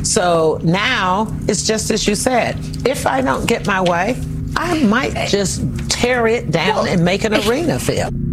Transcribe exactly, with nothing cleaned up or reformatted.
So now it's just as you said. If I don't get my way, I might just tear it down well, and make an arena field.